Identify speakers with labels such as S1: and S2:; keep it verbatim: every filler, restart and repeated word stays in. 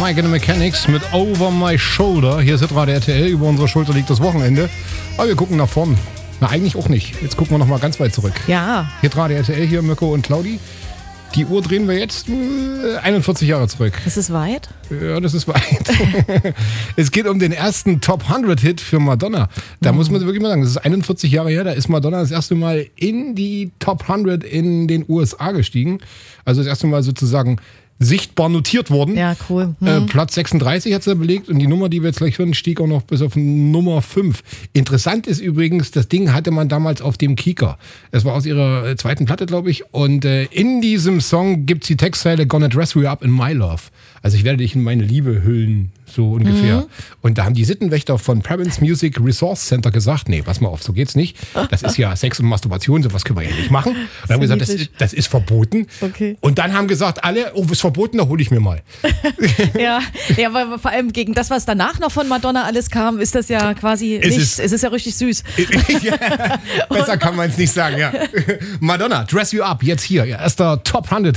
S1: Mike and the Mechanics mit Over My Shoulder. Hier ist Hitradio R T L, über unserer Schulter liegt das Wochenende. Aber wir gucken nach vorn. Na, eigentlich auch nicht. Jetzt gucken wir noch mal ganz weit zurück.
S2: Ja.
S1: Hitradio R T L, hier Mirko und Claudi. Die Uhr drehen wir jetzt äh, einundvierzig Jahre zurück.
S2: Das ist weit?
S1: Ja, das ist weit. Es geht um den ersten Top hundert Hit für Madonna. Da mhm. muss man wirklich mal sagen, das ist einundvierzig Jahre her, da ist Madonna das erste Mal in die Top hundert in den U S A gestiegen. Also das erste Mal sozusagen sichtbar notiert worden.
S2: Ja, cool. Mhm.
S1: Äh, Platz sechsunddreißig hat sie belegt und die Nummer, die wir jetzt gleich hören, stieg auch noch bis auf Nummer fünf. Interessant ist übrigens, das Ding hatte man damals auf dem Kika. Es war aus ihrer äh, zweiten Platte, glaube ich. Und äh, in diesem Song gibt es die Textzeile Gonna Dress You Up in My Love. Also ich werde dich in meine Liebe hüllen, so ungefähr. Mhm. Und da haben die Sittenwächter von Parents Music Resource Center gesagt, nee, pass mal auf, so geht's nicht. Das ist ja Sex und Masturbation, sowas können wir ja nicht machen. Und dann haben gesagt, das ist, das ist verboten.
S2: Okay.
S1: Und dann haben gesagt alle, oh, ist verboten, da hole ich mir mal.
S2: ja, ja, weil vor allem gegen das, was danach noch von Madonna alles kam, ist das ja quasi
S1: es
S2: nichts.
S1: Ist,
S2: es ist ja richtig süß.
S1: ja, besser kann man es nicht sagen, ja. Madonna, Dress You Up, jetzt hier, ihr erster Top hundert